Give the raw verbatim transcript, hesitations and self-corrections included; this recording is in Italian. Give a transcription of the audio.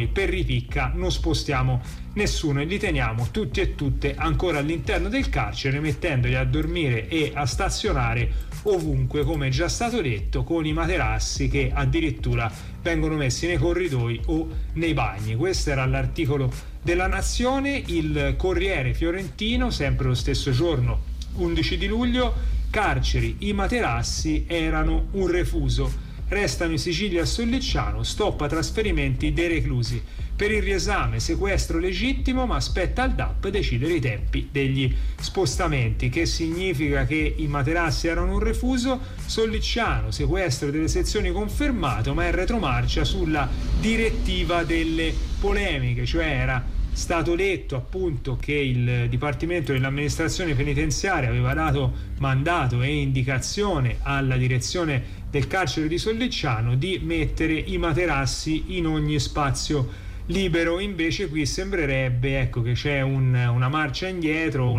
noi per ripicca non spostiamo nessuno e li teniamo tutti e tutte ancora all'interno del carcere, mettendoli a dormire e a stazionare ovunque, come è già stato detto, con i materassi che addirittura vengono messi nei corridoi o nei bagni. Questo era l'articolo della Nazione. Il Corriere fiorentino, sempre lo stesso giorno, undici di luglio: carceri, i materassi erano un refuso, restano in Sicilia e a Sollicciano, stop a trasferimenti dei reclusi. Per il riesame sequestro legittimo, ma spetta al D A P decidere i tempi degli spostamenti. Che significa che i materassi erano un refuso? Sollicciano, sequestro delle sezioni confermato, ma è retromarcia sulla direttiva delle polemiche, cioè era stato detto appunto che il Dipartimento dell'Amministrazione Penitenziaria aveva dato mandato e indicazione alla direzione del carcere di Sollicciano di mettere i materassi in ogni spazio libero. Invece qui sembrerebbe, ecco, che c'è un, una marcia indietro,